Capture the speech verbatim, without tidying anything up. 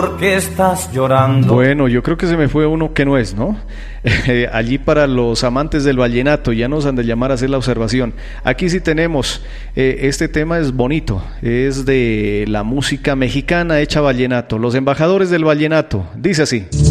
¿Por qué estás llorando? Bueno, yo creo que se me fue uno que no es, ¿no? Eh, allí para los amantes del vallenato, ya nos han de llamar a hacer la observación. Aquí sí tenemos, eh, este tema es bonito, es de la música mexicana hecha vallenato, los embajadores del vallenato, dice así.